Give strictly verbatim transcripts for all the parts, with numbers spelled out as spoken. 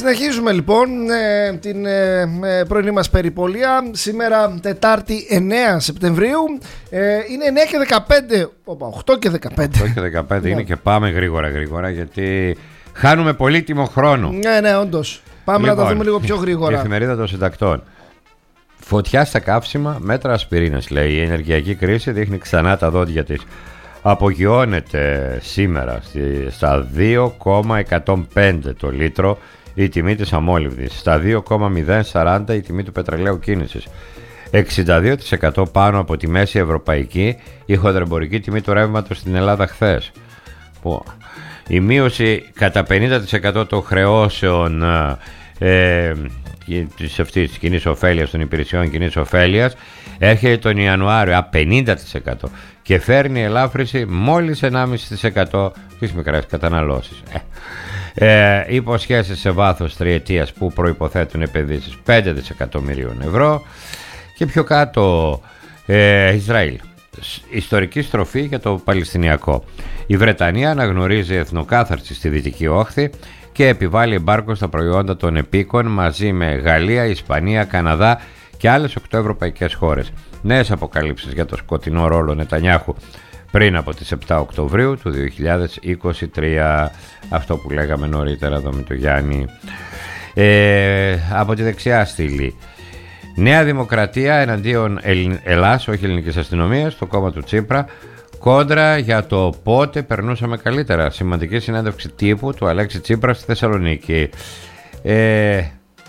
Συνεχίζουμε λοιπόν ε, την ε, ε, πρωινή μας περιπολία. Σήμερα Τετάρτη εννέα Σεπτεμβρίου. ε, Είναι εννέα και δεκαπέντε. οκτώ και δεκαπέντε. οκτώ και δεκαπέντε είναι και πάμε γρήγορα γρήγορα, γιατί χάνουμε πολύτιμο χρόνο. Ναι, ναι, όντως. Πάμε λοιπόν, να τα δούμε λίγο πιο γρήγορα. Η εφημερίδα των συντακτών. Φωτιά στα καύσιμα, μέτρα ασπιρίνας, λέει. Η ενεργειακή κρίση δείχνει ξανά τα δόντια της. Απογειώνεται σήμερα στα δύο κόμμα εκατόν πέντε το λίτρο η τιμή της αμόλυβδης, στα δύο κόμμα μηδέν σαράντα η τιμή του πετρελαίου κίνησης, εξήντα δύο τοις εκατό πάνω από τη μέση ευρωπαϊκή η χονδρεμπορική τιμή του ρεύματος στην Ελλάδα χθες. Η μείωση κατά πενήντα τοις εκατό των χρεώσεων ε, της αυτής της κοινής ωφέλειας, των υπηρεσιών κοινής ωφέλειας, έρχεται τον Ιανουάριο α, πενήντα τοις εκατό και φέρνει ελάφρυση μόλις ενάμιση τοις εκατό στις μικρές καταναλώσεις. Ε. Ε, υποσχέσεις σε βάθος τριετίας που προϋποθέτουν επενδύσεις πέντε δισεκατομμυρίων ευρώ. Και πιο κάτω ε, Ισραήλ, ιστορική στροφή για το Παλαιστινιακό. Η Βρετανία αναγνωρίζει εθνοκάθαρση στη Δυτική Όχθη και επιβάλλει εμπάργκο στα προϊόντα των επίκων μαζί με Γαλλία, Ισπανία, Καναδά και άλλες οκτώ ευρωπαϊκές χώρες. Νέες αποκαλύψεις για το σκοτεινό ρόλο Νετανιάχου πριν από τις επτά Οκτωβρίου του δύο χιλιάδες είκοσι τρία. Αυτό που λέγαμε νωρίτερα εδώ με τον Γιάννη. Ε, από τη δεξιά στήλη. Νέα Δημοκρατία εναντίον Ελλ... Ελλάς, όχι ελληνικής αστυνομίας, το κόμμα του Τσίπρα. Κόντρα για το πότε περνούσαμε καλύτερα. Σημαντική συνέντευξη τύπου του Αλέξη Τσίπρα στη Θεσσαλονίκη. Ε,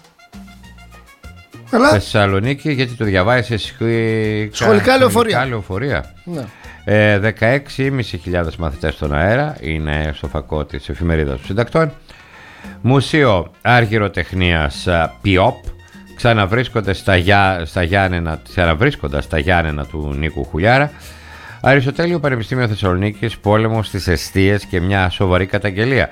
Αλλά... Θεσσαλονίκη, γιατί το διαβάζει σχολικά λεωφορεία. λεωφορεία. Ναι. Ε, δεκαέξι χιλιάδες πεντακόσιοι μαθητές στον αέρα είναι στο φακό της εφημερίδας των συντακτών. Μουσείο Αργυροτεχνίας ΠΙΟΠ ξαναβρίσκονται στα, Γιά, στα Γιάννενα, ξαναβρίσκοντας στα Γιάννενα του Νίκου Χουλιάρα. Αριστοτέλειο Πανεπιστήμιο Θεσσαλονίκης, πόλεμος στις εστίες και μια σοβαρή καταγγελία.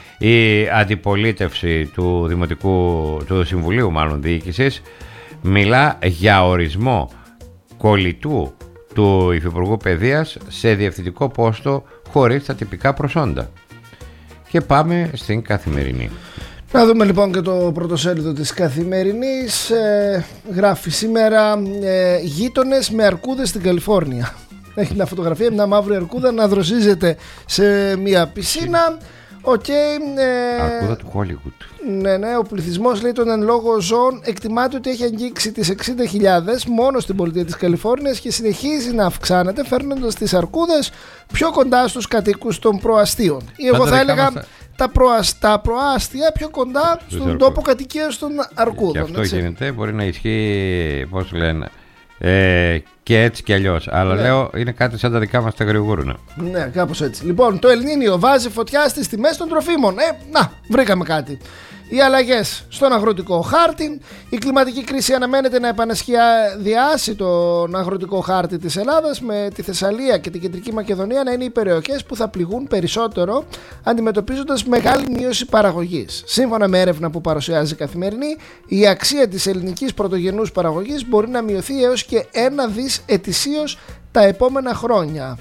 Η αντιπολίτευση του Δημοτικού, του Συμβουλίου μάλλον Διοίκησης, μιλά για ορισμό κολλητού του Υφυπουργού Παιδείας σε διευθυντικό πόστο χωρίς τα τυπικά προσόντα. Και πάμε στην Καθημερινή. Να δούμε λοιπόν και το πρωτοσέλιδο της Καθημερινής. ε, Γράφει σήμερα ε, γείτονες με αρκούδες στην Καλιφόρνια. Έχει μια φωτογραφία, μια μαύρη αρκούδα να δροσίζεται σε μια πισίνα. Okay, ε, αρκούδα του Hollywood. Ναι, ναι, ο πληθυσμός, λέει, των εν λόγω ζώων εκτιμάται ότι έχει αγγίξει τις εξήντα χιλιάδες μόνο στην πολιτεία της Καλιφόρνιας και συνεχίζει να αυξάνεται, φέρνοντας τις αρκούδες πιο κοντά στους κατοίκους των προαστίων. Ή εγώ θα έλεγα μας... τα, προασ... τα προάστια πιο κοντά στον τόπο κατοικίας των αρκούδων. Και αυτό έτσι. γίνεται, μπορεί να ισχύει, πώς λένε, ε, και έτσι και αλλιώς. Αλλά ναι, λέω είναι κάτι σαν τα δικά μας τα γρηγούρουνα. Ναι, κάπως έτσι. Λοιπόν, το Ελνίνιο βάζει φωτιά στις τιμές των τροφίμων. Ε, να, βρήκαμε κάτι. Οι αλλαγές στον αγροτικό χάρτη. Η κλιματική κρίση αναμένεται να επανασχεδιάσει τον αγροτικό χάρτη της Ελλάδας, με τη Θεσσαλία και την Κεντρική Μακεδονία να είναι οι περιοχές που θα πληγούν περισσότερο, αντιμετωπίζοντας μεγάλη μείωση παραγωγής. Σύμφωνα με έρευνα που παρουσιάζει η Καθημερινή, η αξία της ελληνικής πρωτογενούς παραγωγής μπορεί να μειωθεί έως και ένα δις ετησίως τα επόμενα χρόνια.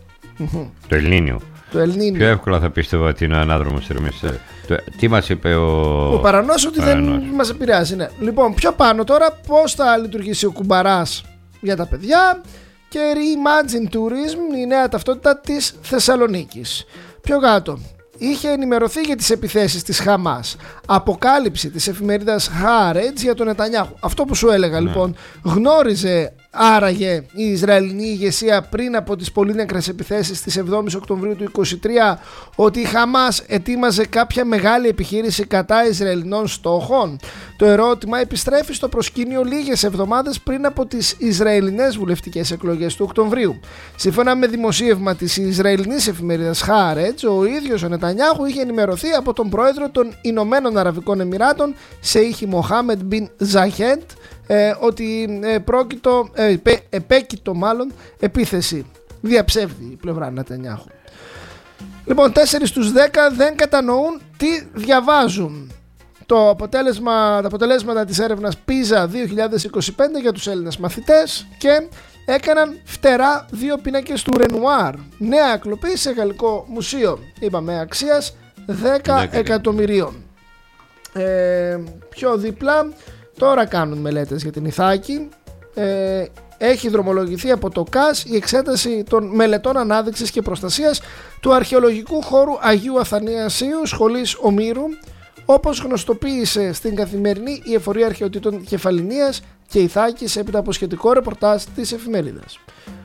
Το Ελληνίνιο. Το Ελνίνιο. Πιο εύκολα θα πίστευα ότι είναι ανάδρομος θερμής. Τι μας είπε ο, ο Παρανός, ότι Παρανός. δεν μας επηρεάζει. Ναι. Λοιπόν, πιο πάνω τώρα πώς θα λειτουργήσει ο κουμπαράς για τα παιδιά και Reimagine Tourism, η νέα ταυτότητα της Θεσσαλονίκης. Πιο κάτω. Είχε ενημερωθεί για τις επιθέσεις της Χαμάς. Αποκάλυψη της εφημερίδας Haaretz για τον Νετανιάχου. Αυτό που σου έλεγα, ναι, λοιπόν. Γνώριζε άραγε η Ισραηλινή ηγεσία πριν από τις πολύ νεκρές επιθέσεις της εβδόμης Οκτωβρίου του είκοσι τρία ότι η Χαμάς ετοίμαζε κάποια μεγάλη επιχείρηση κατά Ισραηλινών στόχων? Το ερώτημα επιστρέφει στο προσκήνιο λίγες εβδομάδες πριν από τις Ισραηλινές βουλευτικές εκλογές του Οκτωβρίου. Σύμφωνα με δημοσίευμα της Ισραηλινής εφημερίδας Haaretz, ο ίδιος ο Νετανιάχου είχε ενημερωθεί από τον πρόεδρο των Ηνωμένων Αραβικών Εμιράτων, Σεΐχη Μοχάμεντ μπιν Ζαγέντ, Ε, ότι ε, πρόκειτο, ε, επέ, επέκειτο μάλλον επίθεση. Διαψεύδει η πλευρά Νετανιάχου. Λοιπόν, τέσσερις στους δέκα δεν κατανοούν τι διαβάζουν. Το αποτέλεσμα, τα αποτελέσματα της έρευνας πίζα δύο χιλιάδες είκοσι πέντε για τους Έλληνες μαθητές, και έκαναν φτερά δύο πίνακες του Ρενουάρ. Νέα κλοπή σε γαλλικό μουσείο, είπαμε, αξίας δέκα εκατομμυρίων. Ε, πιο δίπλα τώρα κάνουν μελέτες για την Ιθάκη. Ε, έχει δρομολογηθεί από το ΚΑΣ η εξέταση των μελετών ανάδειξης και προστασίας του αρχαιολογικού χώρου Αγίου Αθανασίου Σχολής Ομήρου, όπως γνωστοποίησε στην Καθημερινή η Εφορία Αρχαιοτήτων Κεφαληνίας και Ιθάκης έπειτα από σχετικό ρεπορτάζ της εφημερίδας.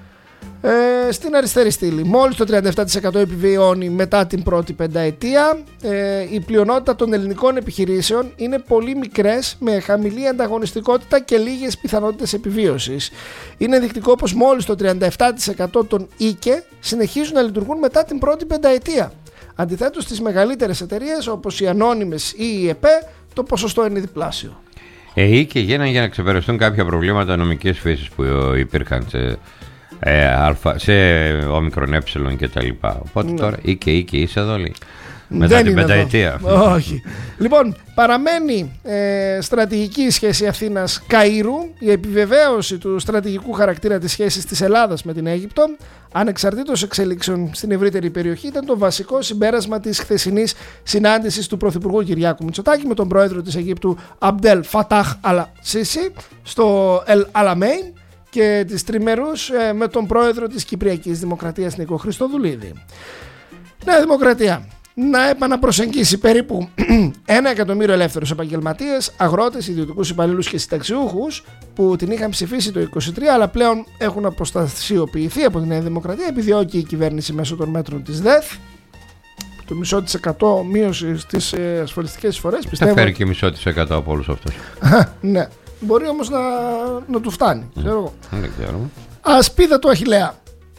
Ε, στην αριστερή στήλη, μόλις το τριάντα επτά τοις εκατό επιβιώνει μετά την πρώτη πενταετία. Ε, η πλειονότητα των ελληνικών επιχειρήσεων είναι πολύ μικρές, με χαμηλή ανταγωνιστικότητα και λίγες πιθανότητες επιβίωσης. Είναι ενδεικτικό πως μόλις το τριάντα επτά τοις εκατό των ΙΚΕ συνεχίζουν να λειτουργούν μετά την πρώτη πενταετία. Αντιθέτως, στις μεγαλύτερες εταιρείες όπως οι Ανώνυμες ή η ΕΠΕ, το ποσοστό είναι διπλάσιο. Οι ΙΚΕ γίνανε για να ξεπεραστούν κάποια προβλήματα νομικής φύσης που υπήρχαν σε, ε, αλφα, σε όμικρον ε και τα λοιπά. Οπότε ναι. Τώρα ΙΚΕ, ΙΚΕ, είσαι εδώ λέει. Μετά Δεν την είναι πενταετία. Όχι. Λοιπόν, παραμένει ε, στρατηγική σχέση Αθήνας-Καΐρου. Η επιβεβαίωση του στρατηγικού χαρακτήρα της σχέσης της Ελλάδας με την Αίγυπτο, ανεξαρτήτως εξελίξεων στην ευρύτερη περιοχή, ήταν το βασικό συμπέρασμα της χθεσινής συνάντησης του Πρωθυπουργού Κυριάκου Μητσοτάκη με τον πρόεδρο της Αιγύπτου Αμπντέλ Φατάχ Αλ Σίσι στο Ελ Αλαμέιν και της τριμερούς ε, με τον πρόεδρο της Κυπριακής Δημοκρατίας Νίκο Χριστοδουλίδη. Νέα Δημοκρατία να επαναπροσεγγίσει περίπου ένα εκατομμύριο ελεύθερους επαγγελματίες, αγρότες, ιδιωτικούς υπαλλήλους και συνταξιούχους που την είχαν ψηφίσει το είκοσι τρία, αλλά πλέον έχουν αποστασιοποιηθεί από τη Νέα Δημοκρατία. Επιδιώκει η κυβέρνηση μέσω των μέτρων της ΔΕΘ το μισό της εκατό μείωση στις ε, ασφαλιστικές εισφορές. Θα φέρει και μισό της εκατό από όλους αυτούς. Ναι, μπορεί όμως να, να του φτάνει. Mm. Ξέρω εγώ. Δεν ξέρω. Ασπίδα του Αχιλλέα.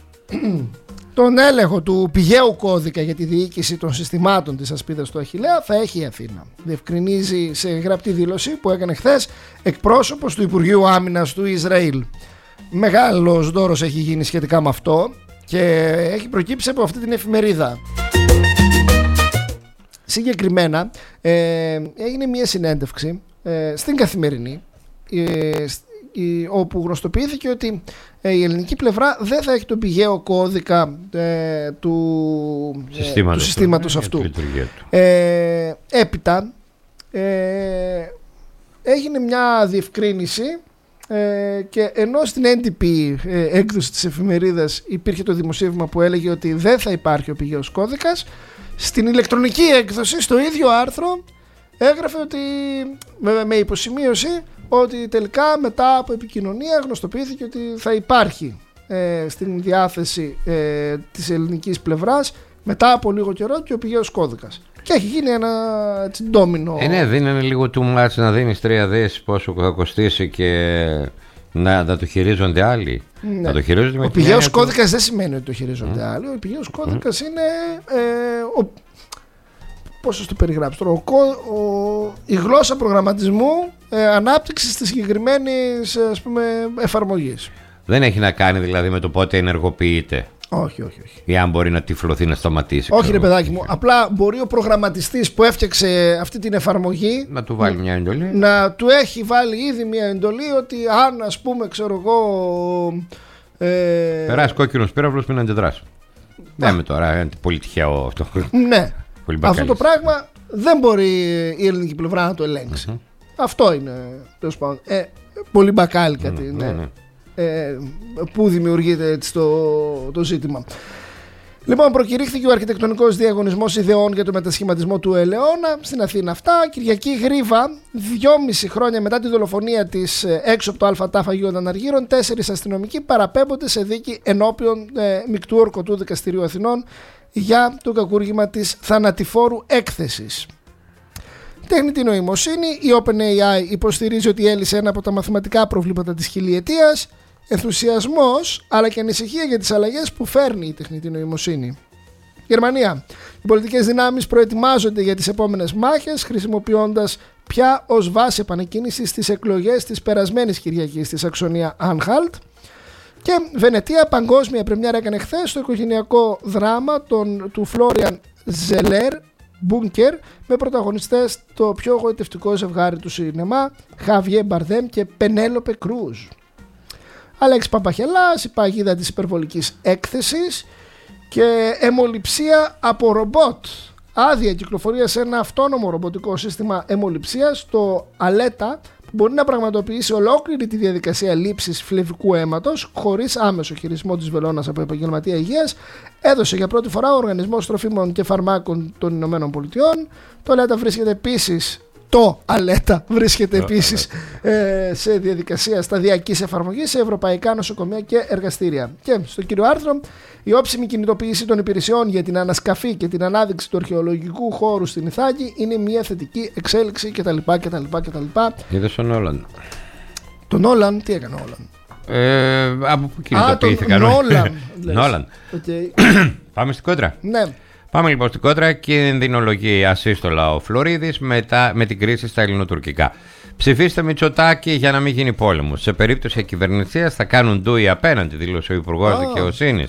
Τον έλεγχο του πηγαίου κώδικα για τη διοίκηση των συστημάτων της ασπίδας του Αχιλλέα θα έχει η Αθήνα. Διευκρινίζει σε γραπτή δήλωση που έκανε χθες εκπρόσωπος του Υπουργείου Άμυνας του Ισραήλ. Μεγάλος δώρος έχει γίνει σχετικά με αυτό και έχει προκύψει από αυτή την εφημερίδα. Συγκεκριμένα ε, έγινε μια συνέντευξη ε, στην Καθημερινή ε, όπου γνωστοποιήθηκε ότι ε, η ελληνική πλευρά δεν θα έχει τον πηγαίο κώδικα ε, του, συστήματος, ε, του συστήματος ε, αυτού. Ε, έπειτα ε, έγινε μια διευκρίνηση ε, και ενώ στην έντυπη ε, έκδοση της εφημερίδας υπήρχε το δημοσίευμα που έλεγε ότι δεν θα υπάρχει ο πηγαίος κώδικας, στην ηλεκτρονική έκδοση στο ίδιο άρθρο έγραφε ότι με, με υποσημείωση ότι τελικά μετά από επικοινωνία γνωστοποιήθηκε ότι θα υπάρχει ε, στην διάθεση ε, της ελληνικής πλευράς μετά από λίγο καιρό και ο πηγαίος κώδικας. Και έχει γίνει ένα έτσι, ντόμινο. Ε, ναι, δίνανε λίγο too much να δίνεις τρία δις πόσο θα κοστίσει και να, να το χειρίζονται άλλοι. Ναι. Να το χειρίζονται με ο πηγαίος κώδικας του... δεν σημαίνει ότι το χειρίζονται mm. άλλοι. Ο πηγαίος κώδικας mm. είναι ε, ο... πώς θα το περιγράψω τώρα, ο, ο, η γλώσσα προγραμματισμού ε, ανάπτυξης της συγκεκριμένης ας πούμε, εφαρμογής. Δεν έχει να κάνει δηλαδή με το πότε ενεργοποιείται. Όχι, όχι, όχι. Ή αν μπορεί να τυφλωθεί, να σταματήσει. Όχι, ρε παιδάκι μου. Απλά μπορεί ο προγραμματιστής που έφτιαξε αυτή την εφαρμογή να του βάλει μια εντολή. Να του έχει βάλει ήδη μια εντολή ότι αν ας πούμε, ξέρω εγώ. Ε... Περάσει κόκκινος πύραυλος μην αντιδράσει. Δεν είμαι τώρα, είναι πολύ τυχαίο αυτό. Ναι. Αυτό το πράγμα δεν μπορεί η ελληνική πλευρά να το ελέγξει. Mm-hmm. Αυτό είναι τέλος πάντων. Ε, πολύ μπακάλικα mm, ναι, ναι. Ε, που δημιουργείται έτσι το, το ζήτημα. Λοιπόν, προκηρύχθηκε ο αρχιτεκτονικός διαγωνισμός ιδεών για το μετασχηματισμό του Ελαιώνα στην Αθήνα. Αυτά. Κυριακή Γρίβα, δυόμιση χρόνια μετά τη δολοφονία της έξω από το ΑΤΑΦ Αγίων Αναργύρων, τέσσερις αστυνομικοί παραπέμπονται σε δίκη ενώπιον ε, Μικτού Ορκωτού Δικαστηρίου Αθηνών για το κακούργημα της θανατηφόρου έκθεσης. Τεχνητή νοημοσύνη. Η OpenAI υποστηρίζει ότι έλυσε ένα από τα μαθηματικά προβλήματα της χιλιετίας. Ενθουσιασμός αλλά και ανησυχία για τις αλλαγές που φέρνει η τεχνητή νοημοσύνη. Γερμανία. Οι πολιτικές δυνάμεις προετοιμάζονται για τις επόμενες μάχες, χρησιμοποιώντας πια ως βάση επανεκκίνησης τις εκλογές της περασμένης Κυριακής στη Σαξονία Άνχαλτ. Και Βενετία, παγκόσμια πρεμιέρα έκανε χθες το οικογενειακό δράμα τον, του Φλόριαν Ζελέρ, Μπούνκερ, με πρωταγωνιστές το πιο γοητευτικό ζευγάρι του σινεμά, Χαβιέ Μπαρδέμ και Πενέλοπε Κρούζ. Αλέξη Παπαχελάς, η παγίδα της υπερβολικής έκθεσης και αιμοληψία από ρομπότ. άδεια κυκλοφορία σε ένα αυτόνομο ρομποτικό σύστημα αιμοληψίας, το Aletta, που μπορεί να πραγματοποιήσει ολόκληρη τη διαδικασία λήψης φλεβικού αίματος χωρίς άμεσο χειρισμό της βελόνας από επαγγελματία υγείας, έδωσε για πρώτη φορά ο Οργανισμός Τροφίμων και Φαρμάκων των Ηνωμένων Πολιτειών. Το Aletta βρίσκεται επίσης Το Aletta βρίσκεται επίσης ε, σε διαδικασία σταδιακής εφαρμογής σε ευρωπαϊκά νοσοκομεία και εργαστήρια. Και στο κύριο άρθρο, η όψιμη κινητοποίηση των υπηρεσιών για την ανασκαφή και την ανάδειξη του αρχαιολογικού χώρου στην Ιθάκη είναι μια θετική εξέλιξη κτλ. κτλ, κτλ. Είδες τον Όλαν. Τον Όλαν, τι έκανε ο Όλαν? Ε, από πού κινητοποιήθηκαν? Α, τον Νόλαν. Νόλαν. Okay. Πάμε στην κόντρα. Ναι. Πάμε λοιπόν στην κόντρα. Κινδυνολογεί ασύστολα ο Φλωρίδης μετά, με την κρίση στα ελληνοτουρκικά. Ψηφίστε Μητσοτάκη για να μην γίνει πόλεμος. Σε περίπτωση ακυβερνησίας θα κάνουν ντούι απέναντι, δήλωσε ο Υπουργός oh. Δικαιοσύνης.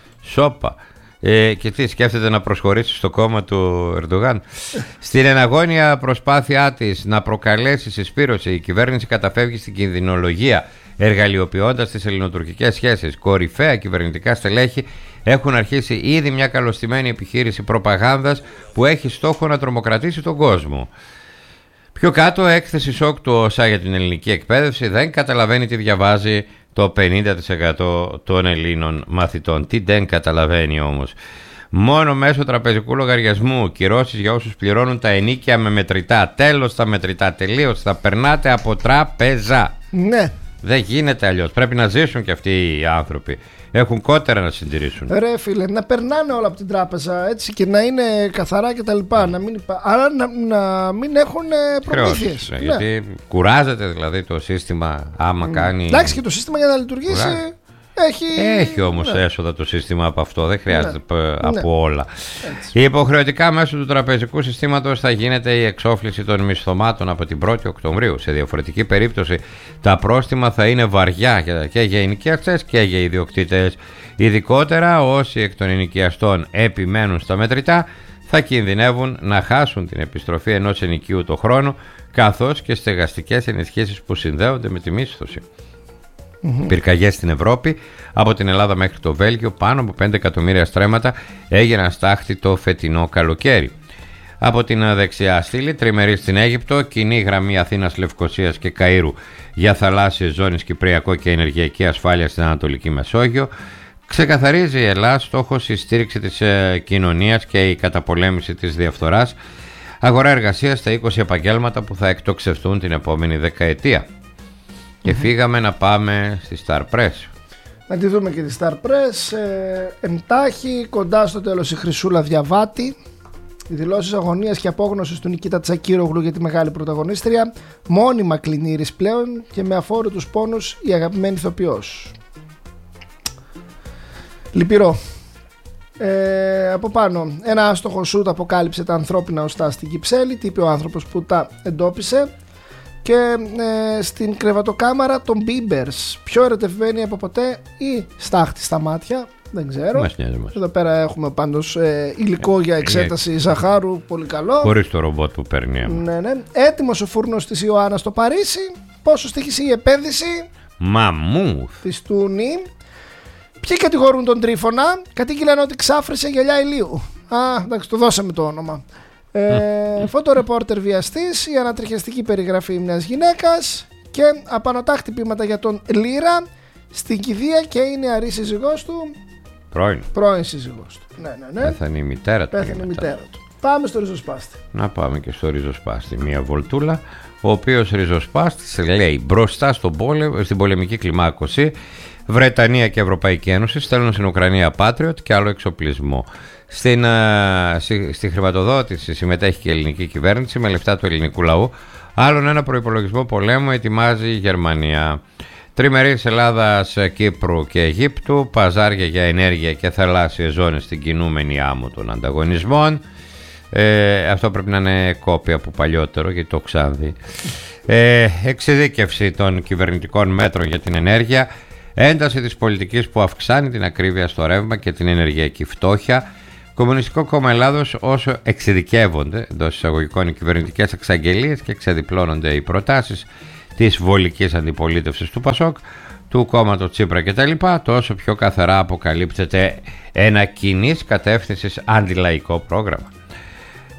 Σόπα. Ε, και τι σκέφτεται να προσχωρήσει στο κόμμα του Ερντογάν? Στην εναγώνια προσπάθειά της να προκαλέσει συσπήρωση, η κυβέρνηση καταφεύγει στην κινδυνολογία, εργαλειοποιώντας τις ελληνοτουρκικές σχέσεις. Κορυφαία κυβερνητικά στελέχη έχουν αρχίσει ήδη μια καλωστημένη επιχείρηση προπαγάνδας που έχει στόχο να τρομοκρατήσει τον κόσμο. Πιο κάτω, έκθεση σοκ του ΟΣΑ για την ελληνική εκπαίδευση δεν καταλαβαίνει τι διαβάζει το πενήντα τοις εκατό των Ελλήνων μαθητών. Τι δεν καταλαβαίνει όμως? Μόνο μέσω τραπεζικού λογαριασμού, κυρώσεις για όσους πληρώνουν τα ενίκια με μετρητά. Τέλος τα μετρητά, τελείως, θα περνάτε από τράπεζα. Ναι. Δεν γίνεται αλλιώς. Πρέπει να ζήσουν και αυτοί οι άνθρωποι. Έχουν κότερα να συντηρήσουν. Ρε φίλε, να περνάνε όλα από την τράπεζα, έτσι, και να είναι καθαρά και τα λοιπά. Να μην υπά... Άρα να, να μην έχουν προμήθειες. Ναι. Γιατί κουράζεται δηλαδή το σύστημα άμα mm. κάνει. Εντάξει, και το σύστημα για να λειτουργήσει. Κουράζει. Έχει, Έχει όμως ναι. έσοδα το σύστημα από αυτό, δεν χρειάζεται ναι. από ναι. όλα. Έτσι. Υποχρεωτικά μέσω του τραπεζικού συστήματος θα γίνεται η εξόφληση των μισθωμάτων από την πρώτη Οκτωβρίου. Σε διαφορετική περίπτωση τα πρόστιμα θα είναι βαριά και για ενοικιαστές και για ιδιοκτήτες. Ειδικότερα όσοι εκ των ενοικιαστών επιμένουν στα μετρητά θα κινδυνεύουν να χάσουν την επιστροφή ενός ενοικίου το χρόνο, καθώς και στεγαστικές ενισχύσεις που συνδέονται με τη μίσθωση. Mm-hmm. Πυρκαγιές στην Ευρώπη, από την Ελλάδα μέχρι το Βέλγιο, πάνω από πέντε εκατομμύρια στρέμματα έγιναν στάχτη το φετινό καλοκαίρι. Από την δεξιά στήλη, τριμερή στην Αίγυπτο, κοινή γραμμή Αθήνας, Λευκωσίας και Καΐρου για θαλάσσιες ζώνες, Κυπριακό και ενεργειακή ασφάλεια στην Ανατολική Μεσόγειο. Ξεκαθαρίζει η Ελλάδα στόχος η στήριξη της ε, κοινωνίας και η καταπολέμηση της διαφθοράς. Αγορά εργασίας στα είκοσι επαγγέλματα που θα εκτοξευτούν την επόμενη δεκαετία. Και mm-hmm. φύγαμε να πάμε στη Star Press. Να τη δούμε και τη Star Press. Ε, εντάχει, κοντά στο τέλος η Χρυσούλα Διαβάτη. Οι δηλώσεις αγωνίας και απόγνωσης του Νικήτα Τσακίρογλου για τη μεγάλη πρωταγωνίστρια. Μόνιμα κλινήρης πλέον και με αφόρητους πόνους η αγαπημένη ηθοποιός. Λυπηρό. Ε, από πάνω, ένα άστοχο σούτ αποκάλυψε τα ανθρώπινα οστά στην Κυψέλη. Τι είπε ο άνθρωπος που τα εντόπισε? Και ε, στην κρεβατοκάμαρα των Bieber's. Πιο ερωτευμένη από ποτέ ή στάχτη στα μάτια? Δεν ξέρω. Μας νοιάζει, μας. Εδώ πέρα έχουμε πάντως ε, υλικό για εξέταση ε, ζαχάρου. Πολύ καλό. Χωρίς το ρομπότ που παίρνει αίμα. Ναι, ναι. Έτοιμος ο φούρνος της Ιωάννα στο Παρίσι. Πόσο στοιχήσει η επένδυση? Μαμούθ. Της Τούνη. Ποιοι κατηγορούν τον Τρίφωνα? Κατοίκοι λένε ότι ξάφρυσε γυαλιά ηλίου. Α, εντάξει, το δώσαμε το όνομα. Ε, φωτορεπόρτερ βιαστής, η ανατριχιαστική περιγραφή μιας γυναίκας και απανωτά χτυπήματα για τον Λύρα στην κηδεία και η νεαρή σύζυγός του. Πρώην. Πρώην σύζυγός του. Ναι, ναι, ναι. Πέθανε η μητέρα του. Πέθανε η μητέρα του. Πάμε στο ριζοσπάστη. Να πάμε και στο ριζοσπάστη. Μια βολτούλα. Ο οποίος ριζοσπάστης λέει μπροστά στον πόλεμ, στην πολεμική κλιμάκωση. Βρετανία και Ευρωπαϊκή Ένωση στέλνουν στην Ουκρανία Patriot και άλλο εξοπλισμό. Στην, uh, στη, στη χρηματοδότηση συμμετέχει και η ελληνική κυβέρνηση με λεφτά του ελληνικού λαού. Άλλον ένα προϋπολογισμό πολέμου ετοιμάζει η Γερμανία. Τριμερής Ελλάδας, Κύπρου και Αιγύπτου. Παζάρια για ενέργεια και θαλάσσιες ζώνες στην κινούμενη άμμο των ανταγωνισμών. Ε, αυτό πρέπει να είναι κόπια από παλιότερο γιατί το ξάνδι. Ε, εξειδίκευση των κυβερνητικών μέτρων για την ενέργεια. Ένταση της πολιτικής που αυξάνει την ακρίβεια στο ρεύμα και την ενεργειακή φτώχεια. Κομμουνιστικό Κόμμα Ελλάδος, όσο εξειδικεύονται εντός εισαγωγικών οι κυβερνητικές εξαγγελίες και ξεδιπλώνονται οι προτάσεις της βολικής αντιπολίτευσης του Πασόκ, του κόμματος Τσίπρα κτλ., τόσο πιο καθαρά αποκαλύπτεται ένα κοινής κατεύθυνσης αντιλαϊκό πρόγραμμα.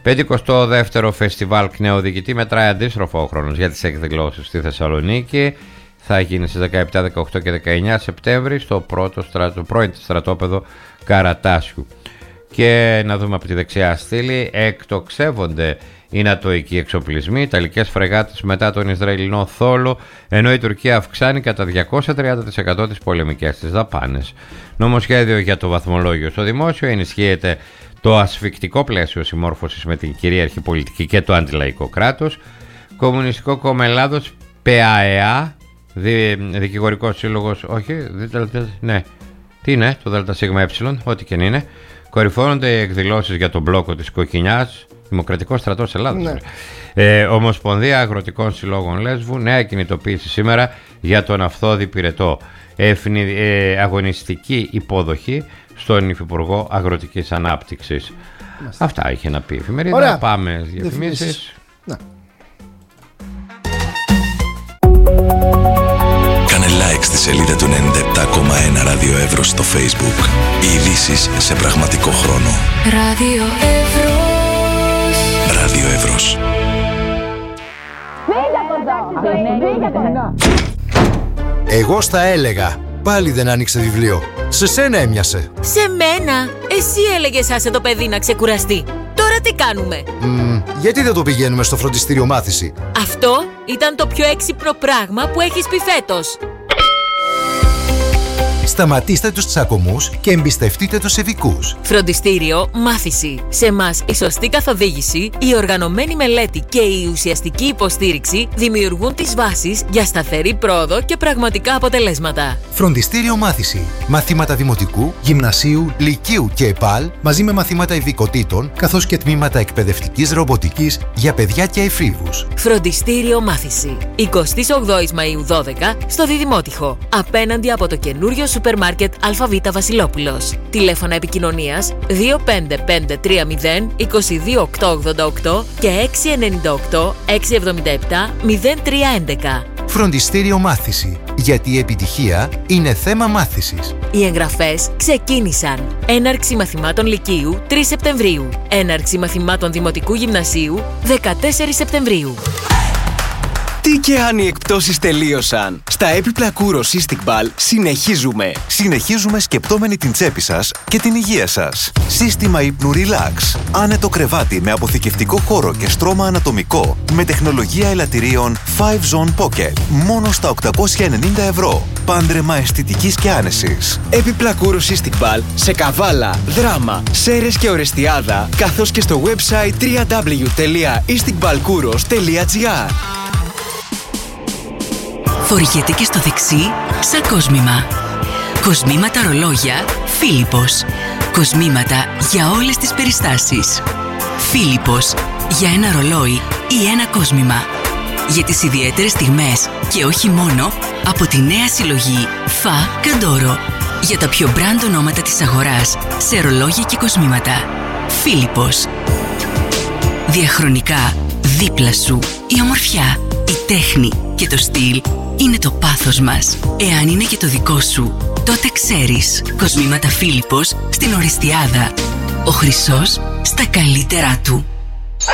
πενηκοστό δεύτερο Φεστιβάλ Κνεοδικητή μετράει αντίστροφο ο χρόνος για τις εκδηλώσεις στη Θεσσαλονίκη. Θα γίνει στις δεκαεπτά, δεκαοκτώ και δεκαεννιά Σεπτέμβρη στο πρώτο στρατο, πρώην στρατόπεδο Καρατάσιου. Και να δούμε από τη δεξιά στήλη, εκτοξεύονται οι νατοικοί εξοπλισμοί, ιταλικές φρεγάτες μετά τον Ισραηλινό θόλο, ενώ η Τουρκία αυξάνει κατά διακόσια τριάντα τοις εκατό τις πολεμικές της δαπάνες. Νομοσχέδιο για το βαθμολόγιο στο δημόσιο, ενισχύεται το ασφικτικό πλαίσιο συμμόρφωσης με την κυρίαρχη πολιτική και το αντιλαϊκό κράτος. Κομμουνιστικό Κόμμα Ελλάδος, ΠΑΕΑ, δι, δικηγορικός σύλλογος, όχι, δι, ναι, τι είναι το ΔΣΕ, ό,τι και είναι. Κορυφώνονται οι εκδηλώσεις για τον μπλόκο της Κοκκινιάς, Δημοκρατικός Στρατός Ελλάδος. Ναι. Ε, Ομοσπονδία Αγροτικών Συλλόγων Λέσβου, νέα κινητοποίηση σήμερα για τον Αυθόδη Πυρετό. Ευνη, ε, αγωνιστική υποδοχή στον Υφυπουργό Αγροτικής Ανάπτυξης. Μάλιστα. Αυτά είχε να πει η εφημερίδα. Ωραία. Πάμε στις διαφημίσεις. Ναι. Κάνε like στη σελίδα του ενενήντα επτά κόμμα ένα Ράδιο Εύρος στο Facebook. Οι ειδήσεις σε πραγματικό χρόνο. Ράδιο Εύρος. Ράδιο Εύρος. Εγώ στα έλεγα. Πάλι δεν άνοιξε βιβλίο. Σε σένα έμοιασε. Σε μένα. Εσύ έλεγες άσε το παιδί να ξεκουραστεί. Τώρα τι κάνουμε? Mm, γιατί δεν το πηγαίνουμε στο φροντιστήριο μάθηση? Αυτό ήταν το πιο έξυπνο πράγμα που έχεις πει φέτος. Σταματήστε τους τσακωμούς και εμπιστευτείτε τους ειδικούς. Φροντιστήριο Μάθηση. Σε μας η σωστή καθοδήγηση, η οργανωμένη μελέτη και η ουσιαστική υποστήριξη δημιουργούν τις βάσεις για σταθερή πρόοδο και πραγματικά αποτελέσματα. Φροντιστήριο Μάθηση. Μαθήματα δημοτικού, γυμνασίου, λυκείου και ΕΠΑΛ, μαζί με μαθήματα ειδικοτήτων, καθώς και τμήματα εκπαιδευτικής ρομποτικής για παιδιά και εφήβους. Φροντιστήριο Μάθηση. εικοστή όγδοη Μαΐου δώδεκα στο Διδημότυχο. Απέναντι από το καινούριο σούπερ μάρκετ ΑΒ Βασιλόπουλος. Τηλέφωνα επικοινωνίας δύο πέντε πέντε τρία μηδέν είκοσι δύο οκτακόσια ογδόντα οκτώ και έξι εννιά οκτώ έξι εβδομήντα επτά μηδέν τρία έντεκα. Φροντιστήριο Μάθηση. Γιατί η επιτυχία είναι θέμα μάθησης. Οι εγγραφές ξεκίνησαν. Έναρξη μαθημάτων Λυκείου τρεις Σεπτεμβρίου. Έναρξη μαθημάτων Δημοτικού Γυμνασίου δεκατέσσερις Σεπτεμβρίου. Τι και αν οι εκπτώσεις τελείωσαν. Στα έπιπλα Κούρο Cystic Ball συνεχίζουμε. Συνεχίζουμε σκεπτόμενοι την τσέπη σας και την υγεία σας. Σύστημα ύπνου Relax. Άνετο κρεβάτι με αποθηκευτικό χώρο και στρώμα ανατομικό. Με τεχνολογία ελαττηρίων φάιβ Zone Pocket. Μόνο στα οκτακόσια ενενήντα ευρώ. Πάντρεμα αισθητικής και άνεσης. Έπιπλα Κούρο Cystic Ball σε Καβάλα, Δράμα, Σέρρες και Ορεστιάδα, καθώς και στο website double-u double-u double-u τελεία isticballkouros τελεία gr. Φοριέται και στο δεξί σαν κόσμημα. Κοσμήματα ρολόγια Φίλιππος. Κοσμήματα για όλες τις περιστάσεις. Φίλιππος. Για ένα ρολόι ή ένα κόσμημα. Για τις ιδιαίτερες στιγμές και όχι μόνο, από τη νέα συλλογή Φα Καντόρο. Για τα πιο μπραντ ονόματα της αγοράς σε ρολόγια και κοσμήματα. Φίλιππος. Διαχρονικά δίπλα σου η ομορφιά, η τέχνη και το στυλ είναι το πάθος μας. Εάν είναι και το δικό σου, τότε ξέρεις. Κοσμήματα Φίλιππος στην Ορεστιάδα. Ο χρυσός στα καλύτερά του.